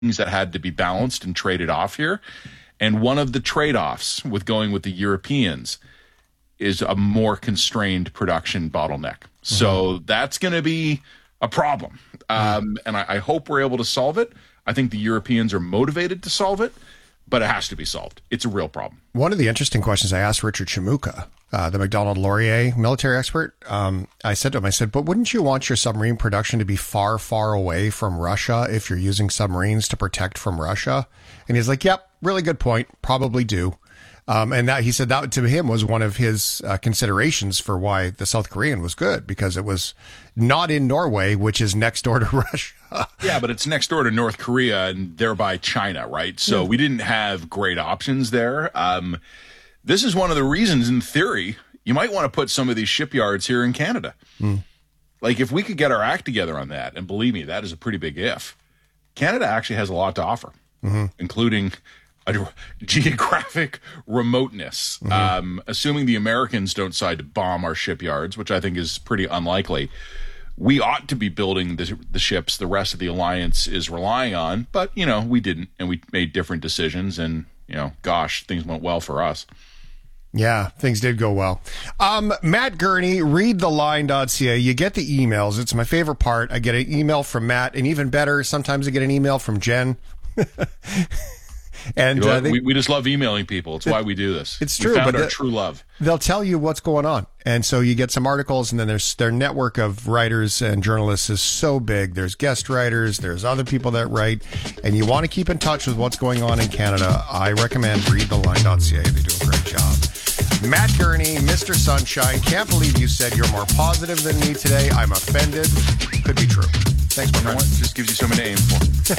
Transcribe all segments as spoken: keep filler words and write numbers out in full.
things that had to be balanced and traded off here. And one of the trade-offs with going with the Europeans is a more constrained production bottleneck. Mm-hmm. So that's going to be a problem. Um, and I, I hope we're able to solve it. I think the Europeans are motivated to solve it, but it has to be solved. It's a real problem. One of the interesting questions I asked Richard Chimuka, uh, the MacDonald Laurier military expert, um, I said to him, I said, but wouldn't you want your submarine production to be far, far away from Russia if you're using submarines to protect from Russia? And he's like, yep, really good point. Probably do. Um, and that, he said that to him was one of his uh, considerations for why the South Korean was good, because it was not in Norway, which is next door to Russia. Yeah, but it's next door to North Korea and thereby China, right? So yeah. We didn't have great options there. Um, this is one of the reasons, in theory, you might want to put some of these shipyards here in Canada. Mm. Like, if we could get our act together on that, and believe me, that is a pretty big if, Canada actually has a lot to offer, mm-hmm. including a geographic remoteness. Mm-hmm. Um, assuming the Americans don't decide to bomb our shipyards, which I think is pretty unlikely, we ought to be building the, the ships the rest of the alliance is relying on. But, you know, we didn't, and we made different decisions, and, you know, gosh, things went well for us. Yeah, things did go well. Um, Matt Gurney, read the line dot c a. You get the emails. It's my favorite part. I get an email from Matt, and even better, sometimes I get an email from Jen. And you know uh, they, we, we just love emailing people. It's why we do this. It's true. We found but our the, true love. They'll tell you what's going on. And so you get some articles, and then there's their network of writers and journalists is so big. There's guest writers. There's other people that write. And you want to keep in touch with what's going on in Canada. I recommend read the line dot c a. They do a great job. Matt Gurney, Mister Sunshine. Can't believe you said you're more positive than me today. I'm offended. Could be true. Thanks, my friend. It just gives you something to aim for.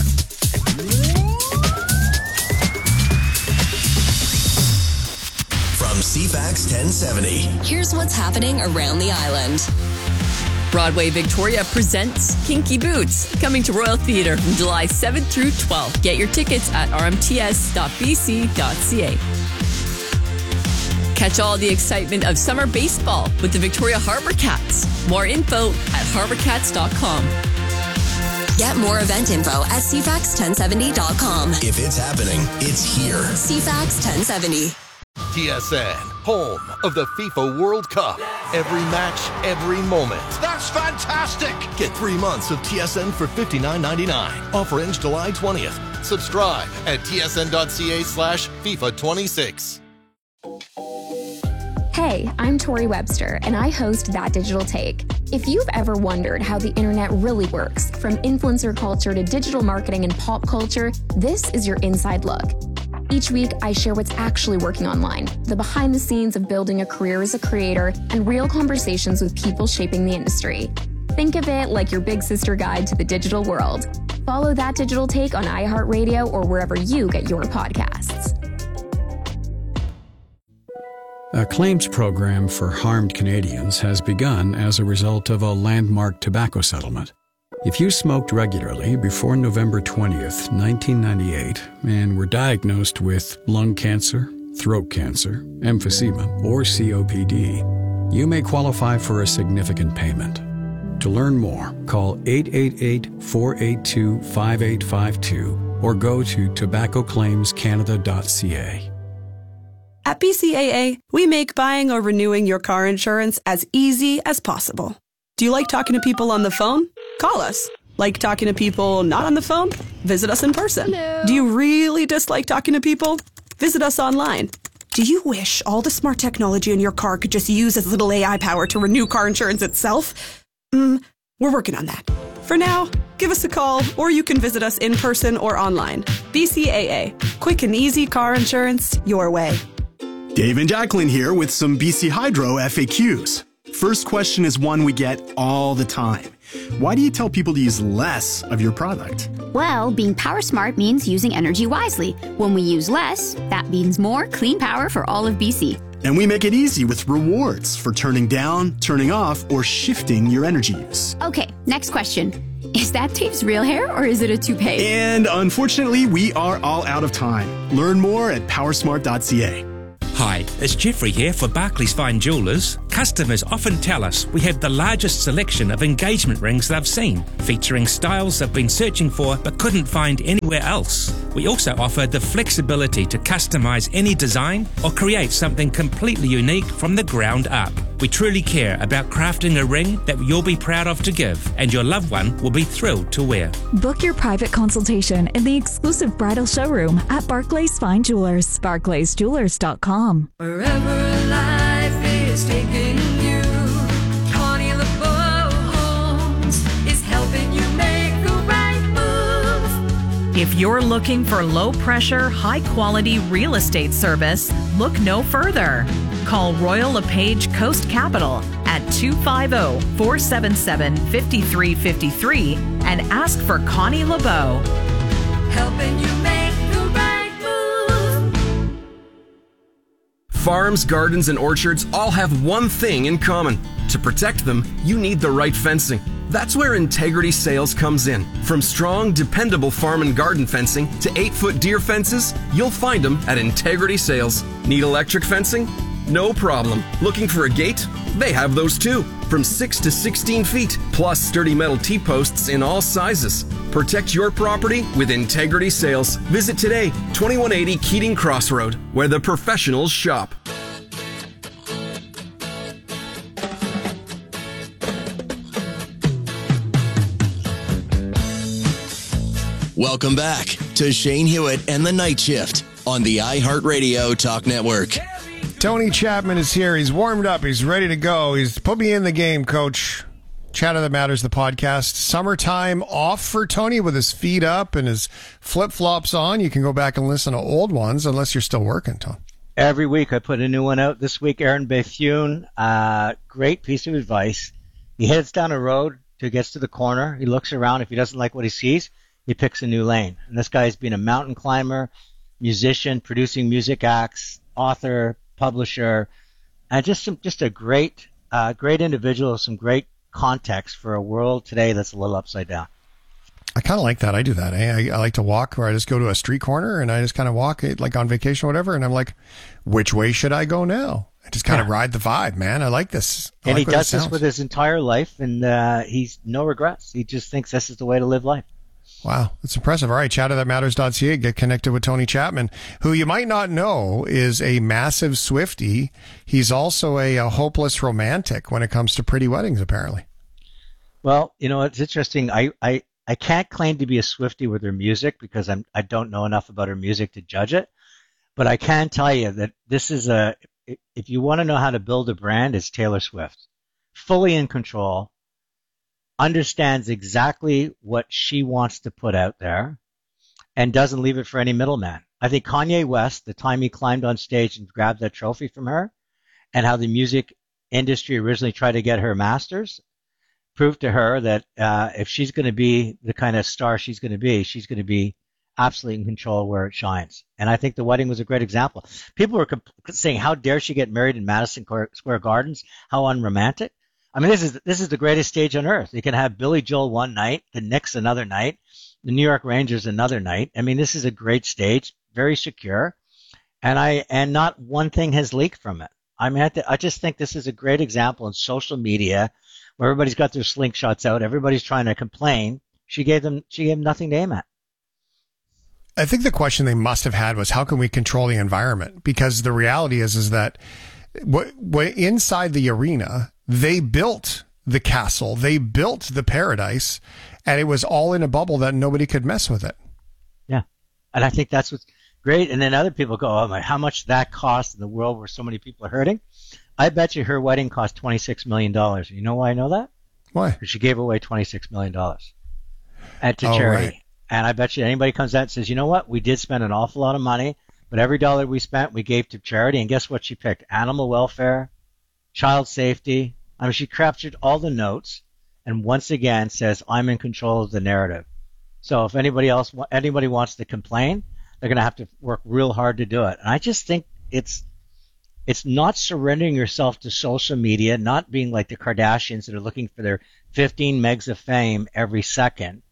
From C FAX ten seventy. Here's what's happening around the island. Broadway Victoria presents Kinky Boots, coming to Royal Theatre from July seventh through twelfth. Get your tickets at r m t s dot b c dot c a. Catch all the excitement of summer baseball with the Victoria Harbour Cats. More info at harbour cats dot com. Get more event info at c fax ten seventy dot com. If it's happening, it's here. C FAX ten seventy. T S N, home of the FIFA World Cup. Every match, every moment. That's fantastic! Get three months of T S N for fifty-nine ninety-nine. Offer ends July twentieth. Subscribe at t s n dot c a slash FIFA twenty-six. Hey, I'm Tori Webster, and I host That Digital Take. If you've ever wondered how the internet really works, from influencer culture to digital marketing and pop culture, this is your inside look. Each week, I share what's actually working online, the behind the scenes of building a career as a creator, and real conversations with people shaping the industry. Think of it like your big sister guide to the digital world. Follow That Digital Take on iHeartRadio or wherever you get your podcasts. A claims program for harmed Canadians has begun as a result of a landmark tobacco settlement. If you smoked regularly before November twentieth, nineteen ninety-eight, and were diagnosed with lung cancer, throat cancer, emphysema, or C O P D, you may qualify for a significant payment. To learn more, call eight eight eight, four eight two, five eight five two or go to tobacco claims canada dot c a. At B C A A, we make buying or renewing your car insurance as easy as possible. Do you like talking to people on the phone? Call us. Like talking to people not on the phone? Visit us in person. Hello. Do you really dislike talking to people? Visit us online. Do you wish all the smart technology in your car could just use as little A I power to renew car insurance itself? Mm, we're working on that. For now, give us a call, or you can visit us in person or online. B C A A. Quick and easy car insurance your way. Dave and Jacqueline here with some B C Hydro F A Qs. First question is one we get all the time. Why do you tell people to use less of your product? Well, being power smart means using energy wisely. When we use less, that means more clean power for all of B C. And we make it easy with rewards for turning down, turning off, or shifting your energy use. Okay, next question. Is that Dave's real hair, or is it a toupee? And unfortunately, we are all out of time. Learn more at power smart dot c a. Hi, it's Jeffrey here for Barclays Fine Jewellers. Customers often tell us we have the largest selection of engagement rings they've seen, featuring styles they've been searching for but couldn't find anywhere else. We also offer the flexibility to customise any design or create something completely unique from the ground up. We truly care about crafting a ring that you'll be proud of to give, and your loved one will be thrilled to wear. Book your private consultation in the exclusive bridal showroom at Barclays Fine Jewellers, barclays jewellers dot com. Wherever life is taking you, Connie LeBeau Homes is helping you make the right move. If you're looking for low-pressure, high-quality real estate service, look no further. Call Royal LePage Coast Capital at two five zero, four seven seven, five three five three and ask for Connie LeBeau. Helping you make the right move. Farms, gardens, and orchards all have one thing in common. To protect them, you need the right fencing. That's where Integrity Sales comes in. From strong, dependable farm and garden fencing to eight-foot deer fences, you'll find them at Integrity Sales. Need electric fencing? No problem. Looking for a gate? They have those too. From six to sixteen feet, plus sturdy metal T-posts in all sizes. Protect your property with Integrity Sales. Visit today, twenty-one eighty Keating Crossroad, where the professionals shop. Welcome back to Shane Hewitt and the Night Shift on the iHeartRadio Talk Network. Tony Chapman is here. He's warmed up. He's ready to go. He's put me in the game, Coach. Chatter That Matters, the podcast. Summertime off for Tony with his feet up and his flip-flops on. You can go back and listen to old ones unless you're still working, Tony. Every week I put a new one out. This week, Aaron Bethune, uh, great piece of advice. He heads down a road till he gets to the corner. He looks around. If he doesn't like what he sees, he picks a new lane. And this guy's been a mountain climber, musician, producing music acts, author, publisher, and just some, just a great, uh, great individual, some great context for a world today that's a little upside down. I kind of like that. I do that. Eh? I, I like to walk, or I just go to a street corner and I just kind of walk, like on vacation or whatever, and I'm like, which way should I go now? I just kind of yeah. ride the vibe, man. I like this. I and like he does this with his entire life, and uh, he's no regrets. He just thinks this is the way to live life. Wow, that's impressive. All right, chatter that matters dot c a. Get connected with Tony Chapman, who you might not know is a massive Swiftie. He's also a, a hopeless romantic when it comes to pretty weddings, apparently. Well, you know, it's interesting. I, I, I can't claim to be a Swiftie with her music because I'm, I don't know enough about her music to judge it. But I can tell you that this is a, if you want to know how to build a brand, it's Taylor Swift. Fully in control. Understands exactly what she wants to put out there and doesn't leave it for any middleman. I think Kanye West, the time he climbed on stage and grabbed that trophy from her, and how the music industry originally tried to get her masters, proved to her that uh, if she's going to be the kind of star she's going to be, she's going to be absolutely in control where it shines. And I think the wedding was a great example. People were comp- saying, how dare she get married in Madison Square Gardens? How unromantic. I mean, this is this is the greatest stage on earth. You can have Billy Joel one night, the Knicks another night, the New York Rangers another night. I mean, this is a great stage, very secure, and I and not one thing has leaked from it. I mean, I, th- I just think this is a great example in social media where everybody's got their slingshots out, everybody's trying to complain. She gave them she gave them nothing to aim at. I think the question they must have had was, how can we control the environment? Because the reality is, is that w- w- inside the arena, they built the castle, they built the paradise, and it was all in a bubble that nobody could mess with it. Yeah. And I think that's what's great. And then other people go, oh my, how much that cost in the world where so many people are hurting? I bet you her wedding cost twenty-six million dollars. You know why I know that? Why? Because she gave away twenty-six million dollars and to oh, charity. Right. And I bet you anybody comes out and says, you know what? We did spend an awful lot of money, but every dollar we spent, we gave to charity. And guess what she picked? Animal welfare, child safety. I mean, she captured all the notes and once again says, I'm in control of the narrative. So if anybody else, anybody wants to complain, they're going to have to work real hard to do it. And I just think it's, it's not surrendering yourself to social media, not being like the Kardashians that are looking for their fifteen megs of fame every second.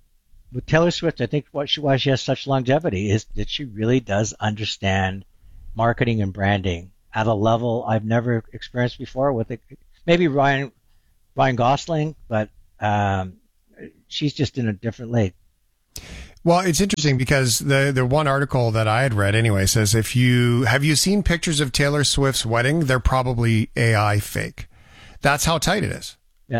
With Taylor Swift, I think what she, why she has such longevity is that she really does understand marketing and branding at a level I've never experienced before. With it, maybe Ryan Ryan Gosling, but um, she's just in a different league. Well, it's interesting because the the one article that I had read anyway says if you have you seen pictures of Taylor Swift's wedding, they're probably A I fake. That's how tight it is. Yeah.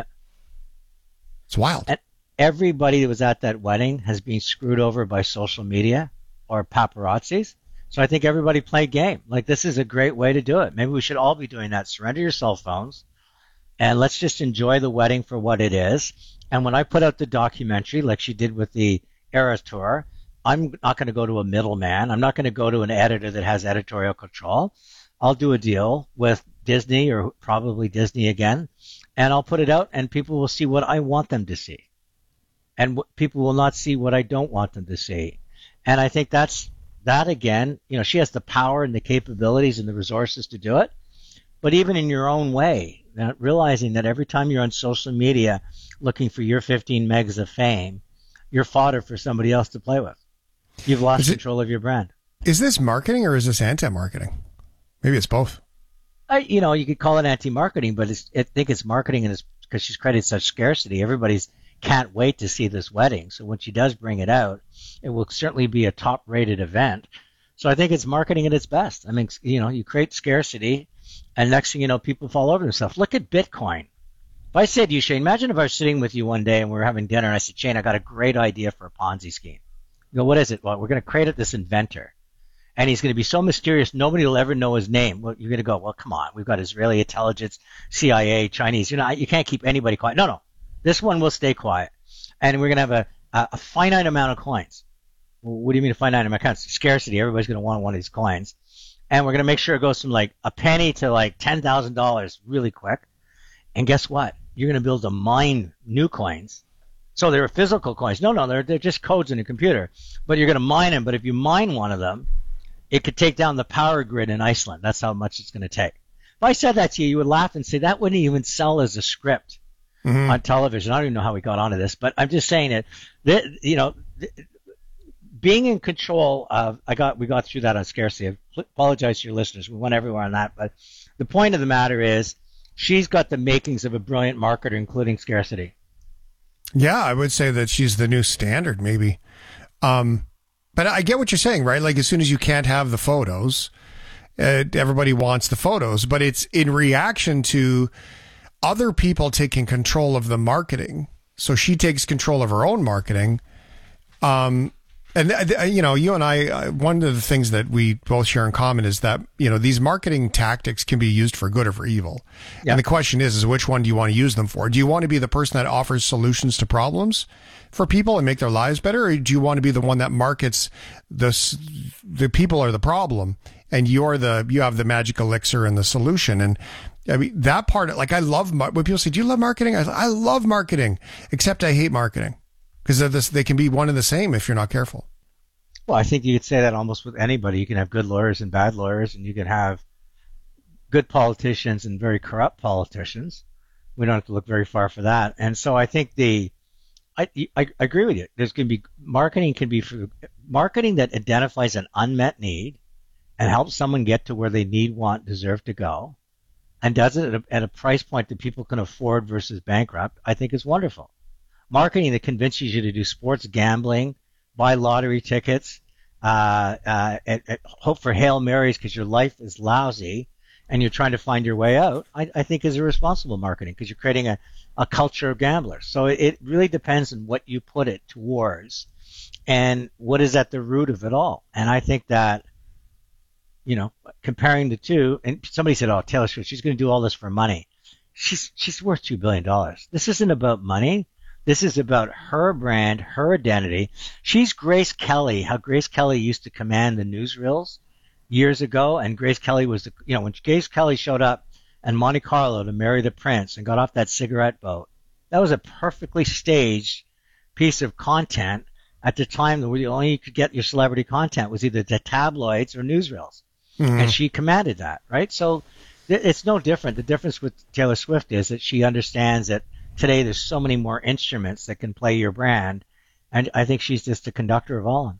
It's wild. And everybody that was at that wedding has been screwed over by social media or paparazzis. So I think everybody played game. Like, this is a great way to do it. Maybe we should all be doing that. Surrender your cell phones and let's just enjoy the wedding for what it is. And when I put out the documentary, like she did with the Eras Tour, I'm not going to go to a middleman. I'm not going to go to an editor that has editorial control. I'll do a deal with Disney, or probably Disney again, and I'll put it out and people will see what I want them to see. And w- people will not see what I don't want them to see. And I think that's, that again, you know, she has the power and the capabilities and the resources to do it. But even in your own way, not realizing that every time you're on social media looking for your fifteen megs of fame, you're fodder for somebody else to play with. You've lost Is it- control of your brand. Is this marketing or is this anti-marketing? Maybe it's both. I, you know, you could call it anti-marketing, but it's, I think it's marketing, and it's because she's created such scarcity. Everybody's can't wait to see this wedding. So when she does bring it out, it will certainly be a top-rated event. So I think it's marketing at its best. I mean, you know, you create scarcity, and next thing you know, people fall over themselves. Look at Bitcoin. If I said to you, Shane, imagine if I was sitting with you one day and we were having dinner, and I said, Shane, I got a great idea for a Ponzi scheme. You go, what is it? Well, we're going to create this inventor. And he's going to be so mysterious, nobody will ever know his name. Well, you're going to go, well, come on. We've got Israeli intelligence, C I A, Chinese. You know, you can't keep anybody quiet. No, no. This one will stay quiet. And we're going to have a, a, a finite amount of coins. Well, what do you mean a finite amount of coins? Scarcity. Everybody's going to want one of these coins. And we're going to make sure it goes from like a penny to like ten thousand dollars really quick. And guess what? You're going to build a mine new coins. So they're physical coins. No, no, they're, they're just codes in a computer. But you're going to mine them. But if you mine one of them, it could take down the power grid in Iceland. That's how much it's going to take. If I said that to you, you would laugh and say that wouldn't even sell as a script mm-hmm. on television. I don't even know how we got onto this, but I'm just saying it. That, you know, being in control of, I got, we got through that on scarcity. I apologize to your listeners. We went everywhere on that, but the point of the matter is, she's got the makings of a brilliant marketer, including scarcity. Yeah, I would say that she's the new standard, maybe. Um, But I get what you're saying, right? Like, as soon as you can't have the photos, uh, everybody wants the photos, but it's in reaction to other people taking control of the marketing. So she takes control of her own marketing. Um, and, uh, you know, you and I, uh, one of the things that we both share in common is that, you know, these marketing tactics can be used for good or for evil. Yeah. And the question is, is which one do you want to use them for? Do you want to be the person that offers solutions to problems for people and make their lives better? Or do you want to be the one that markets the, the people are the problem and you're the, you have the magic elixir and the solution? And I mean, that part, like, I love, when people say, do you love marketing? I, I love marketing, except I hate marketing. Because they can be one and the same if you're not careful. Well, I think you could say that almost with anybody. You can have good lawyers and bad lawyers, and you can have good politicians and very corrupt politicians. We don't have to look very far for that. And so I think the, I, I, I agree with you. There's going to be, marketing can be for, marketing that identifies an unmet need and helps someone get to where they need, want, deserve to go, and does it at a, at a price point that people can afford versus bankrupt, I think is wonderful. Marketing that convinces you to do sports gambling, buy lottery tickets, uh, uh, and, and hope for Hail Marys because your life is lousy and you're trying to find your way out, I, I think is irresponsible marketing because you're creating a, a culture of gamblers. So it, it really depends on what you put it towards and what is at the root of it all. And I think that, you know, comparing the two, and somebody said, oh, Taylor Swift, she's going to do all this for money. She's, she's worth two billion dollars. This isn't about money. This is about her brand, her identity. She's Grace Kelly, how Grace Kelly used to command the newsreels years ago. And Grace Kelly was, the, you know, when Grace Kelly showed up in Monte Carlo to marry the prince and got off that cigarette boat, that was a perfectly staged piece of content at the time that the only you could get your celebrity content was either the tabloids or newsreels. Mm-hmm. And she commanded that, right? So it's no different. The difference with Taylor Swift is that she understands that today there's so many more instruments that can play your brand, and I think she's just a conductor of all of them.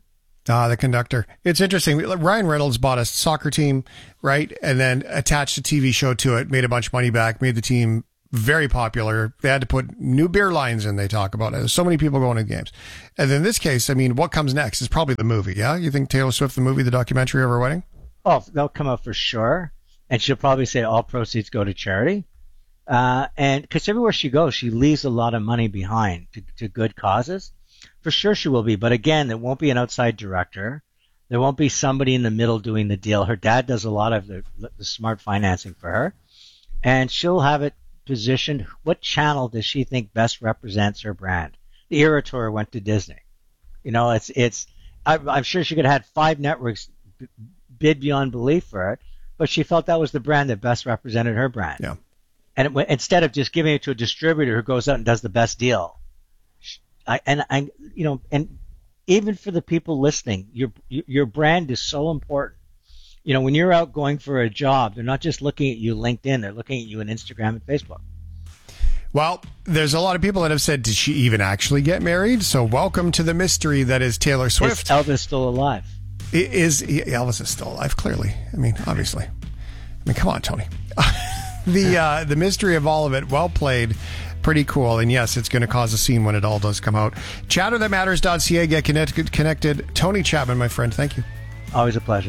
Ah, the conductor. It's interesting. Ryan Reynolds bought a soccer team, right? And then attached a T V show to it, made a bunch of money back, made the team very popular. They had to put new beer lines in, they talk about it. There's so many people going to games. And in this case, I mean, what comes next is probably the movie, yeah? You think Taylor Swift, the movie, the documentary of her wedding? Oh, they'll come out for sure. And she'll probably say all proceeds go to charity. Uh, and because everywhere she goes, she leaves a lot of money behind to, to good causes. For sure she will be, but again, there won't be an outside director. There won't be somebody in the middle doing the deal. Her dad does a lot of the, the smart financing for her, and she'll have it positioned. What channel does she think best represents her brand? The Era Tour went to Disney. You know, it's it's. I, I'm sure she could have had five networks b- bid beyond belief for it, but she felt that was the brand that best represented her brand. Yeah. And it, went- instead of just giving it to a distributor who goes out and does the best deal. I, and I, you know, and even for the people listening, your your brand is so important. You know, when you're out going for a job, they're not just looking at you LinkedIn; they're looking at you on Instagram and Facebook. Well, there's a lot of people that have said, "Did she even actually get married?" So, welcome to the mystery that is Taylor Swift. Is Elvis still alive? It is Elvis is still alive? Clearly, I mean, obviously. I mean, come on, Tony. the uh, the mystery of all of it. Well played. Pretty cool. And yes, it's going to cause a scene when it all does come out. chatter that matters dot c a. Get connected. connected. Tony Chapman, my friend. Thank you. Always a pleasure.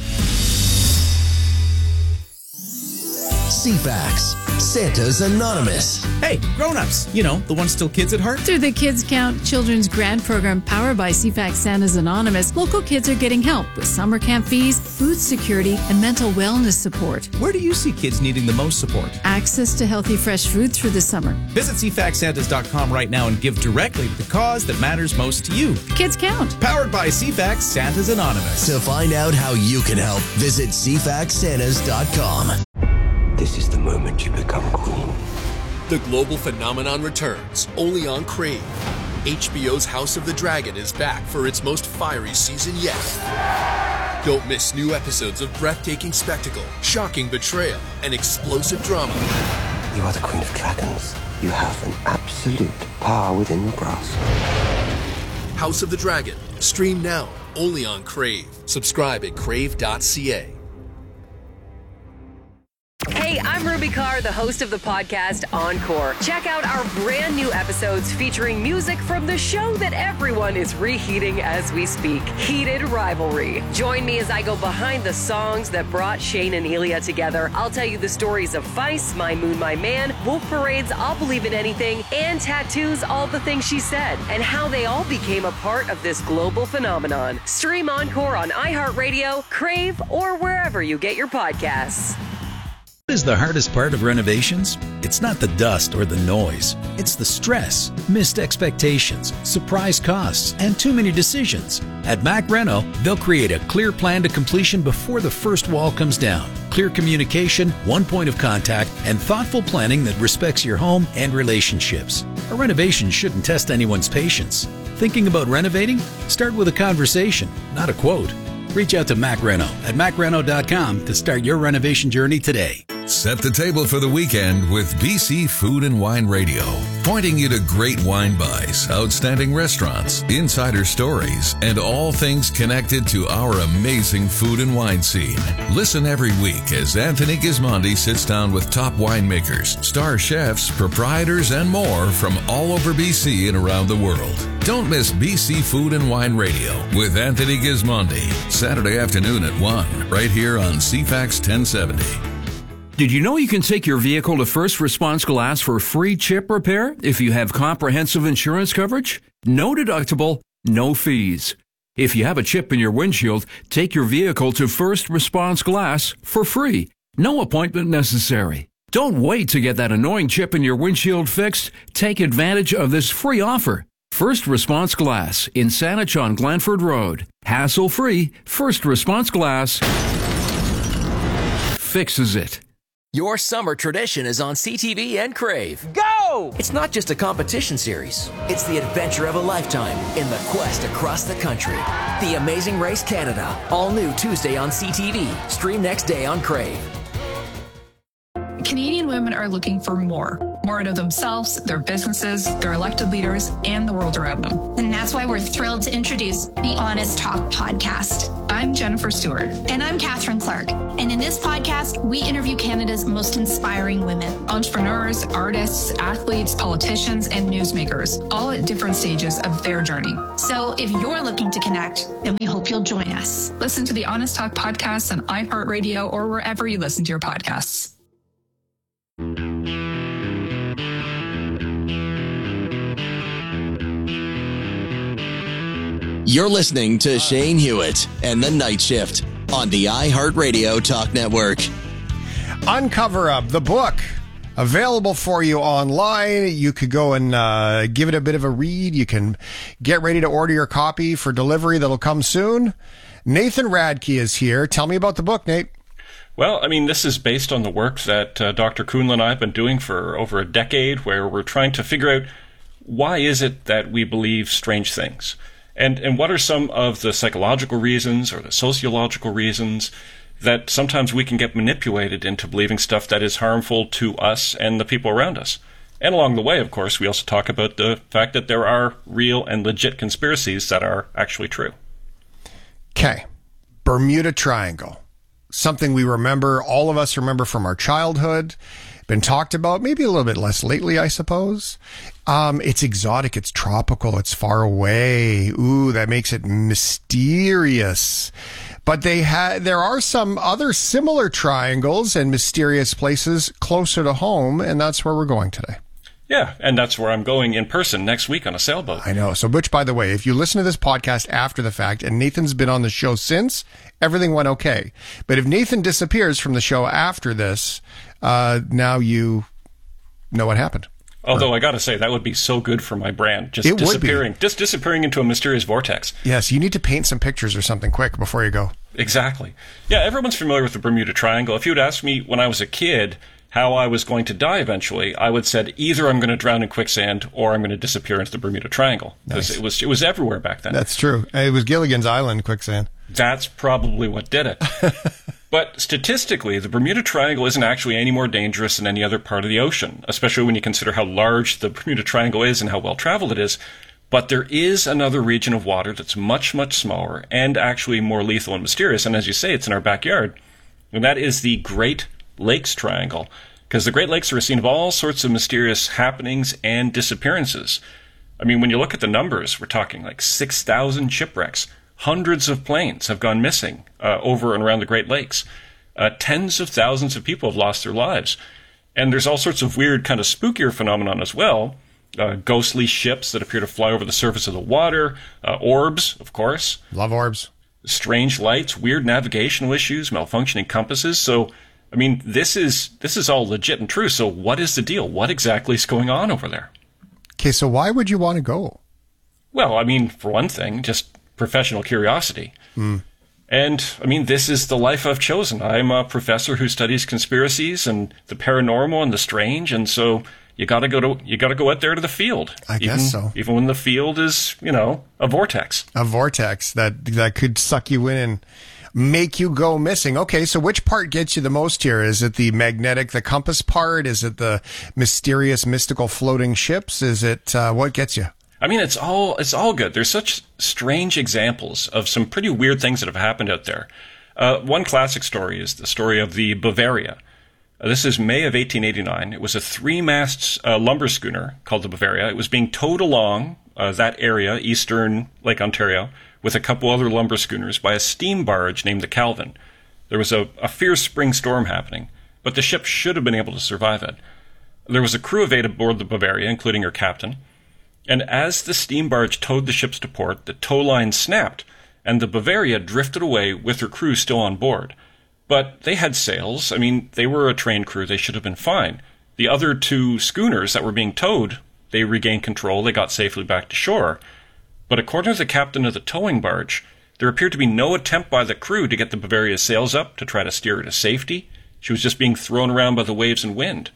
C FAX, Santa's Anonymous. Hey, grown-ups, you know, the ones still kids at heart. Through the Kids Count Children's Grant Program powered by C FAX Santa's Anonymous, local kids are getting help with summer camp fees, food security, and mental wellness support. Where do you see kids needing the most support? Access to healthy fresh food through the summer. Visit c fax santas dot com right now and give directly to the cause that matters most to you. Kids Count. Powered by C FAX Santa's Anonymous. To find out how you can help, visit c fax santas dot com. This is the moment you become queen. The global phenomenon returns, only on Crave. H B O's House of the Dragon is back for its most fiery season yet. Don't miss new episodes of breathtaking spectacle, shocking betrayal, and explosive drama. You are the queen of dragons. You have an absolute power within your grasp. House of the Dragon. Stream now, only on Crave. Subscribe at crave dot c a. Hey, I'm Ruby Carr, the host of the podcast Encore. Check out our brand new episodes featuring music from the show that everyone is reheating as we speak, Heated Rivalry. Join me as I go behind the songs that brought Shane and Elia together. I'll tell you the stories of Feist, My Moon, My Man, Wolf Parade's I'll Believe in Anything, and Tattoos, All the Things She Said, and how they all became a part of this global phenomenon. Stream Encore on iHeartRadio, Crave, or wherever you get your podcasts. What is the hardest part of renovations? It's not the dust or the noise. It's the stress, missed expectations, surprise costs, and too many decisions. At Mac Reno, they'll create a clear plan to completion before the first wall comes down. Clear communication, one point of contact, and thoughtful planning that respects your home and relationships. A renovation shouldn't test anyone's patience. Thinking about renovating? Start with a conversation, not a quote. Reach out to Mac Reno at mac reno dot com to start your renovation journey today. Set the table for the weekend with B C Food and Wine Radio, pointing you to great wine buys, outstanding restaurants, insider stories, and all things connected to our amazing food and wine scene. Listen every week as Anthony Gismondi sits down with top winemakers, star chefs, proprietors, and more from all over B C and around the world. Don't miss B C Food and Wine Radio with Anthony Gismondi, Saturday afternoon at one, right here on C FAX ten seventy. Did you know you can take your vehicle to First Response Glass for free chip repair if you have comprehensive insurance coverage? No deductible, no fees. If you have a chip in your windshield, take your vehicle to First Response Glass for free. No appointment necessary. Don't wait to get that annoying chip in your windshield fixed. Take advantage of this free offer. First Response Glass in Saanich on Glanford Road. Hassle-free, First Response Glass fixes it. Your summer tradition is on C T V and Crave. Go! It's not just a competition series. It's the adventure of a lifetime in the quest across the country. The Amazing Race Canada. All new Tuesday on C T V. Stream next day on Crave. Canadian women are looking for more. more out of themselves, their businesses, their elected leaders, and the world around them. And that's why we're thrilled to introduce the Honest Talk podcast. I'm Jennifer Stewart. And I'm Catherine Clark. And in this podcast, we interview Canada's most inspiring women. Entrepreneurs, artists, athletes, politicians, and newsmakers, all at different stages of their journey. So if you're looking to connect, then we hope you'll join us. Listen to the Honest Talk podcast on iHeartRadio or wherever you listen to your podcasts. You're listening to Shane Hewitt and the Night Shift on the iHeartRadio Talk Network. Uncover Up, the book, available for you online. You could go and uh, give it a bit of a read. You can get ready to order your copy for delivery that'll come soon. Nathan Radke is here. Tell me about the book, Nate. Well, I mean, this is based on the work that uh, Doctor Kuhnle and I have been doing for over a decade, where we're trying to figure out why is it that we believe strange things? And and what are some of the psychological reasons or the sociological reasons that sometimes we can get manipulated into believing stuff that is harmful to us and the people around us? And along the way, of course, we also talk about the fact that there are real and legit conspiracies that are actually true. Okay. Bermuda Triangle. Something we remember, all of us remember from our childhood. Been talked about, maybe a little bit less lately, I suppose. Um, it's exotic, it's tropical, it's far away. Ooh, that makes it mysterious. But they ha- there are some other similar triangles and mysterious places closer to home, and that's where we're going today. Yeah, and that's where I'm going in person next week on a sailboat. I know. So, which, by the way, if you listen to this podcast after the fact, and Nathan's been on the show since, everything went okay. But if Nathan disappears from the show after this, uh, now you know what happened. Although I got to say, that would be so good for my brand, just It would be. disappearing, just disappearing into a mysterious vortex. Yes, you need to paint some pictures or something quick before you go. Exactly. Yeah, everyone's familiar with the Bermuda Triangle. If you had asked me when I was a kid how I was going to die eventually, I would have said either I'm going to drown in quicksand or I'm going to disappear into the Bermuda Triangle. Because Nice. it was it was everywhere back then. That's true. It was Gilligan's Island quicksand. That's probably what did it. But statistically, the Bermuda Triangle isn't actually any more dangerous than any other part of the ocean, especially when you consider how large the Bermuda Triangle is and how well traveled it is. But there is another region of water that's much, much smaller and actually more lethal and mysterious. And as you say, it's in our backyard. And that is the Great Lakes Triangle. Because the Great Lakes are a scene of all sorts of mysterious happenings and disappearances. I mean, when you look at the numbers, we're talking like six thousand shipwrecks. Hundreds of planes have gone missing uh, over and around the Great Lakes. Uh, tens of thousands of people have lost their lives. And there's all sorts of weird kind of spookier phenomenon as well. Uh, ghostly ships that appear to fly over the surface of the water. Uh, orbs, of course. Love orbs. Strange lights, weird navigational issues, malfunctioning compasses. So, I mean, this is this is all legit and true. So what is the deal? What exactly is going on over there? Okay, so why would you want to go? Well, I mean, for one thing, just professional curiosity. Mm. And, I mean, this is the life I've chosen. I'm a professor who studies conspiracies and the paranormal and the strange, and so you gotta go to you gotta go out there to the field. I even, guess so. Even when the field is, you know, a vortex. A vortex that that could suck you in and make you go missing. Okay, so which part gets you the most here? Is it the magnetic, the compass part? Is it the mysterious, mystical floating ships? Is it uh, what gets you? I mean, it's all it's all good. There's such strange examples of some pretty weird things that have happened out there. Uh, one classic story is the story of the Bavaria. Uh, this is May of eighteen eighty-nine. It was a three-mast uh, lumber schooner called the Bavaria. It was being towed along uh, that area, eastern Lake Ontario, with a couple other lumber schooners by a steam barge named the Calvin. There was a, a fierce spring storm happening, but the ship should have been able to survive it. There was a crew of eight aboard the Bavaria, including her captain. And as the steam barge towed the ships to port, the tow line snapped, and the Bavaria drifted away with her crew still on board. But they had sails. I mean, they were a trained crew. They should have been fine. The other two schooners that were being towed, they regained control. They got safely back to shore. But according to the captain of the towing barge, there appeared to be no attempt by the crew to get the Bavaria's sails up to try to steer her to safety. She was just being thrown around by the waves and wind.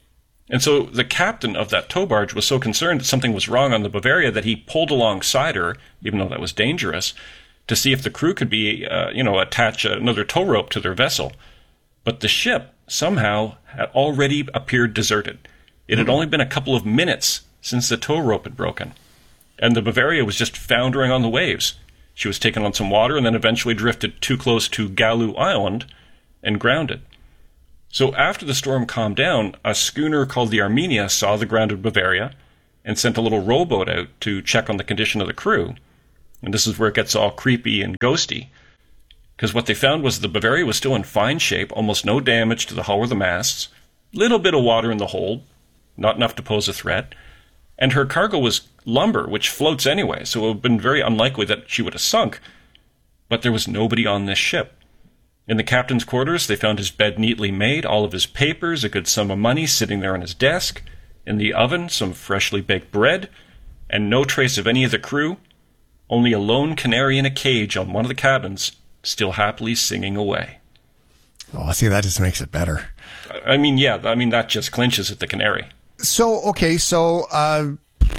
And so the captain of that tow barge was so concerned that something was wrong on the Bavaria that he pulled alongside her, even though that was dangerous, to see if the crew could be, uh, you know, attach another tow rope to their vessel. But the ship somehow had already appeared deserted. It had only been a couple of minutes since the tow rope had broken, and the Bavaria was just foundering on the waves. She was taken on some water and then eventually drifted too close to Galu Island and grounded. So after the storm calmed down, a schooner called the Armenia saw the grounded Bavaria and sent a little rowboat out to check on the condition of the crew. And this is where it gets all creepy and ghosty, because what they found was the Bavaria was still in fine shape, almost no damage to the hull or the masts, little bit of water in the hold, not enough to pose a threat, and her cargo was lumber, which floats anyway, so it would have been very unlikely that she would have sunk. But there was nobody on this ship. In the captain's quarters, they found his bed neatly made, all of his papers, a good sum of money sitting there on his desk, in the oven, some freshly baked bread, and no trace of any of the crew, only a lone canary in a cage on one of the cabins, still happily singing away. Oh, see, that just makes it better. I mean, yeah, I mean, that just clinches at the canary. So, okay, so uh,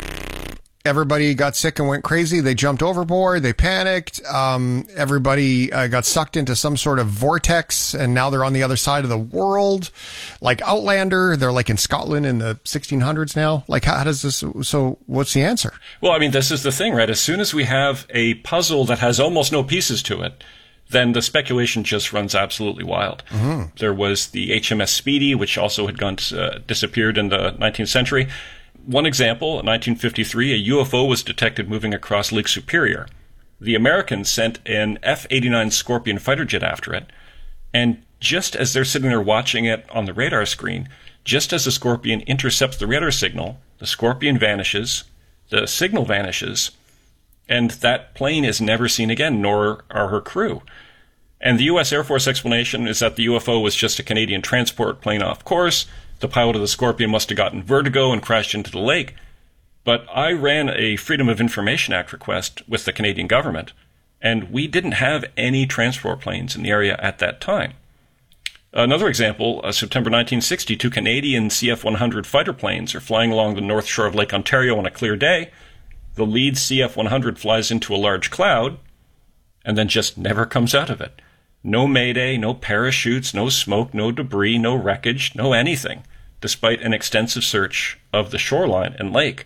everybody got sick and went crazy. They jumped overboard. They panicked. Um, everybody uh, got sucked into some sort of vortex, and now they're on the other side of the world. Like Outlander, they're like in Scotland in the sixteen hundreds now. Like, how, how does this, so what's the answer? Well, I mean, this is the thing, right? As soon as we have a puzzle that has almost no pieces to it, then the speculation just runs absolutely wild. Mm-hmm. There was the H M S Speedy, which also had gone uh, disappeared in the nineteenth century. One example, in nineteen fifty-three, a U F O was detected moving across Lake Superior. The Americans sent an F eighty-nine Scorpion fighter jet after it, and just as they're sitting there watching it on the radar screen, just as the Scorpion intercepts the radar signal, the Scorpion vanishes, the signal vanishes, and that plane is never seen again, nor are her crew. And the U S Air Force explanation is that the U F O was just a Canadian transport plane off course. The pilot of the Scorpion must have gotten vertigo and crashed into the lake. But I ran a Freedom of Information Act request with the Canadian government, and we didn't have any transport planes in the area at that time. Another example, uh, September nineteen sixty, two Canadian C F one hundred fighter planes are flying along the north shore of Lake Ontario on a clear day. The lead C F one hundred flies into a large cloud and then just never comes out of it. No mayday, no parachutes, no smoke, no debris, no wreckage, no anything, despite an extensive search of the shoreline and lake.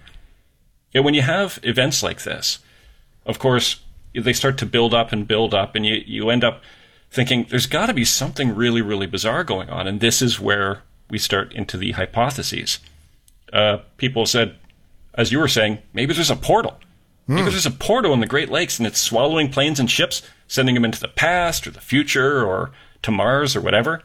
Yet when you have events like this, of course, they start to build up and build up, and you, you end up thinking there's got to be something really, really bizarre going on, and this is where we start into the hypotheses. Uh, people said, as you were saying, maybe there's a portal. Hmm. Maybe there's a portal in the Great Lakes, and it's swallowing planes and ships, sending them into the past or the future or to Mars or whatever.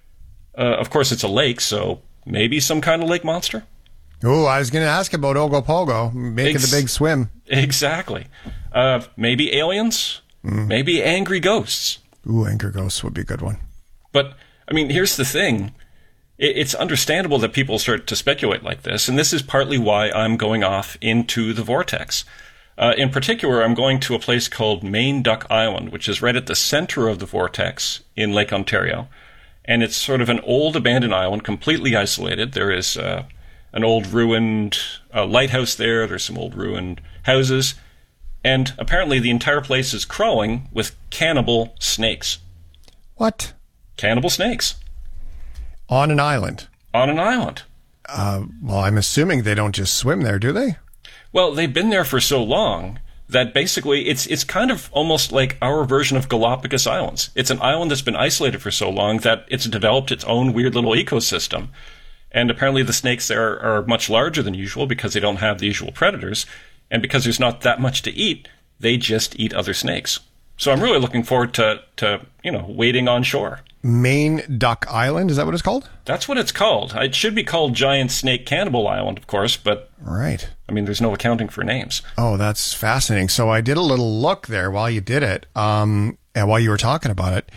Uh, of course, it's a lake, so maybe some kind of lake monster? Oh, I was going to ask about Ogopogo, making Ex- the big swim. Exactly. Uh, maybe aliens? Mm. Maybe angry ghosts? Ooh, angry ghosts would be a good one. But, I mean, here's the thing. It's understandable that people start to speculate like this, and this is partly why I'm going off into the vortex. Uh, in particular, I'm going to a place called Main Duck Island, which is right at the center of the vortex in Lake Ontario. And it's sort of an old abandoned island, completely isolated. There is uh, an old ruined uh, lighthouse there. There's some old ruined houses. And apparently the entire place is crawling with cannibal snakes. What? Cannibal snakes. On an island? On an island. Uh, well, I'm assuming they don't just swim there, do they? Well, they've been there for so long that basically it's it's kind of almost like our version of Galapagos Islands. It's an island that's been isolated for so long that it's developed its own weird little ecosystem. And apparently the snakes there are much larger than usual because they don't have the usual predators. And because there's not that much to eat, they just eat other snakes. So I'm really looking forward to, to you know, wading on shore. Main Duck Island, is that what it's called? That's what it's called. It should be called Giant Snake Cannibal Island, of course, but... Right. I mean, there's no accounting for names. Oh, that's fascinating. So I did a little look there while you did it, um, and while you were talking about it.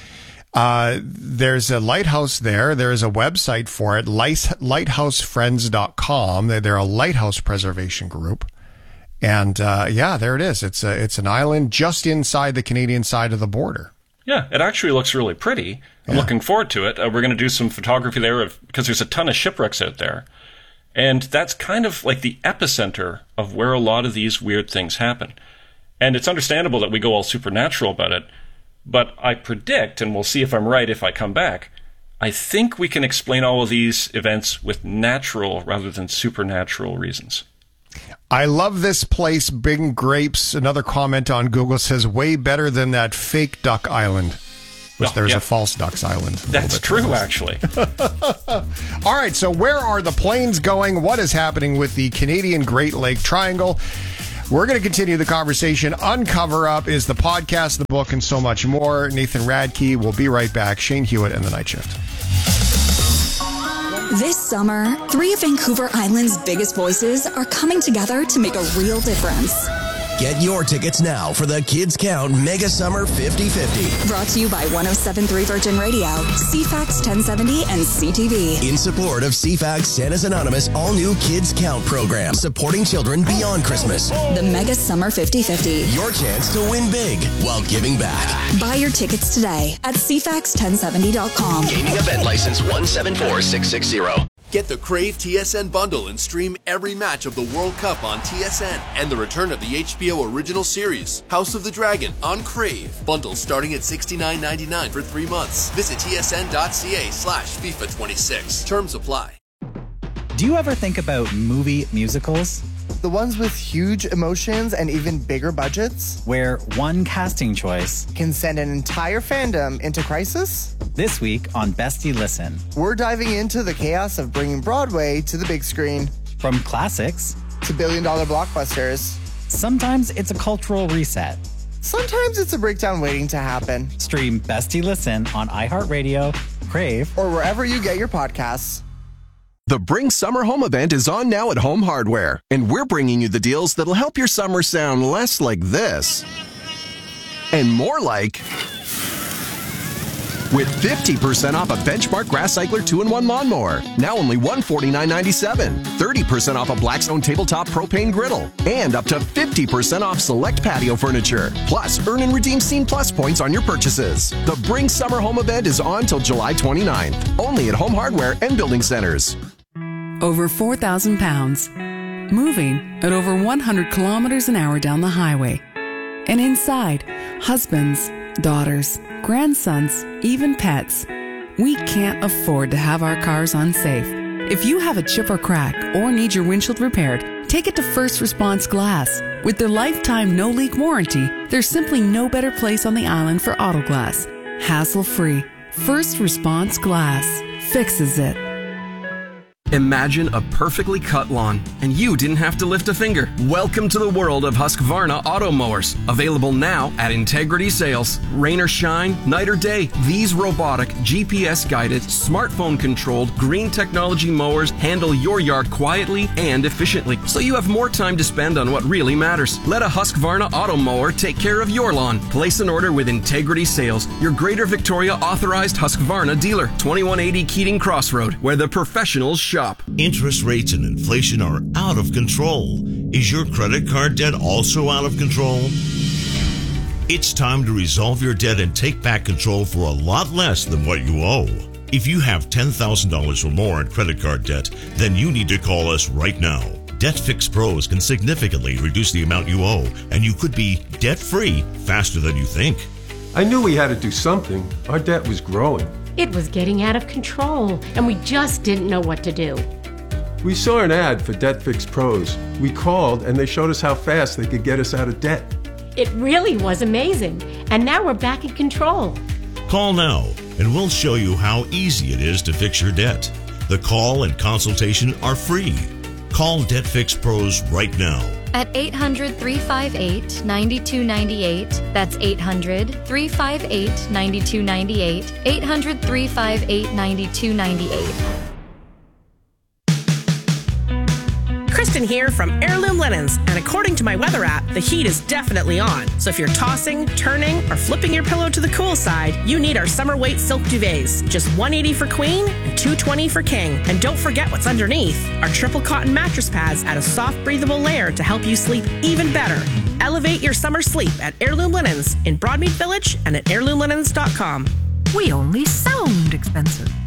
Uh, there's a lighthouse there. There is a website for it, lighthouse friends dot com. They're, they're a lighthouse preservation group. And, uh, yeah, there it is. It's a, it's an island just inside the Canadian side of the border. Yeah, it actually looks really pretty. I'm yeah. looking forward to it. Uh, we're going to do some photography there of, because there's a ton of shipwrecks out there. And that's kind of like the epicenter of where a lot of these weird things happen. And it's understandable that we go all supernatural about it. But I predict, and we'll see if I'm right if I come back, I think we can explain all of these events with natural rather than supernatural reasons. I love this place, Big Grapes. Another comment on Google says, way better than that fake Duck Island, which Oh, there's yeah. a false Ducks Island. That's true, actually. All right, so where are the planes going? What is happening with the Canadian Great Lake Triangle? We're going to continue the conversation. Uncover Up is the podcast, the book, and so much more. Nathan Radke will be right back. Shane Hewitt and the Night Shift. This summer, three of Vancouver Island's biggest voices are coming together to make a real difference. Get your tickets now for the Kids Count Mega Summer fifty fifty. Brought to you by one oh seven point three Virgin Radio, C FAX ten seventy, and C T V. In support of C FAX Santa's Anonymous all-new Kids Count program, supporting children beyond Christmas. The Mega Summer fifty fifty. Your chance to win big while giving back. Buy your tickets today at C FAX ten seventy dot com. Gaming event license one seven four six six zero. Get the Crave T S N bundle and stream every match of the World Cup on T S N and the return of the H B O original series, House of the Dragon, on Crave. Bundle starting at sixty-nine ninety-nine for three months. Visit tsn.ca slash FIFA twenty-six. Terms apply. Do you ever think about movie musicals? The ones with huge emotions and even bigger budgets? Where one casting choice can send an entire fandom into crisis? This week on Bestie Listen. We're diving into the chaos of bringing Broadway to the big screen. From classics to billion-dollar blockbusters. Sometimes it's a cultural reset. Sometimes it's a breakdown waiting to happen. Stream Bestie Listen on iHeartRadio, Crave, or wherever you get your podcasts. The Bring Summer Home event is on now at Home Hardware, and we're bringing you the deals that'll help your summer sound less like this and more like with fifty percent off a Benchmark Grass Cycler two in one lawnmower, now only one hundred forty-nine ninety-seven, thirty percent off a Blackstone tabletop propane griddle, and up to fifty percent off select patio furniture. Plus, earn and redeem Scene Plus points on your purchases. The Bring Summer Home event is on till July twenty-ninth, only at Home Hardware and Building Centers. Over four thousand pounds, moving at over one hundred kilometers an hour down the highway. And inside, husbands, daughters, grandsons, even pets. We can't afford to have our cars unsafe. If you have a chip or crack or need your windshield repaired, take it to First Response Glass. With their lifetime no-leak warranty, there's simply no better place on the island for auto glass. Hassle-free. First Response Glass fixes it. Imagine a perfectly cut lawn, and you didn't have to lift a finger. Welcome to the world of Husqvarna auto mowers. Available now at Integrity Sales. Rain or shine, night or day, these robotic, G P S-guided, smartphone-controlled, green technology mowers handle your yard quietly and efficiently, so you have more time to spend on what really matters. Let a Husqvarna auto mower take care of your lawn. Place an order with Integrity Sales, your Greater Victoria authorized Husqvarna dealer. twenty-one eighty Keating Crossroad, where the professionals shop. Interest rates and inflation are out of control. Is your credit card debt also out of control? It's time to resolve your debt and take back control for a lot less than what you owe. If you have ten thousand dollars or more in credit card debt, then you need to call us right now. Debt Fix Pros can significantly reduce the amount you owe, and you could be debt-free faster than you think. I knew we had to do something. Our debt was growing. It was getting out of control, and we just didn't know what to do. We saw an ad for Debt Fix Pros. We called, and they showed us how fast they could get us out of debt. It really was amazing, and now we're back in control. Call now, and we'll show you how easy it is to fix your debt. The call and consultation are free. Call Debt Fix Pros right now. At eight hundred, three five eight, nine two nine eight. That's eight hundred, three five eight, nine two nine eight. eight hundred, three five eight, nine two nine eight. Kristen here from Heirloom Linens, and according to my weather app, the heat is definitely on. So if you're tossing, turning, or flipping your pillow to the cool side, you need our summer weight silk duvets. Just one hundred eighty for queen and two hundred twenty for king. And don't forget what's underneath. Our triple cotton mattress pads add a soft, breathable layer to help you sleep even better. Elevate your summer sleep at Heirloom Linens in Broadmead Village and at heirloom linens dot com. We only sound expensive.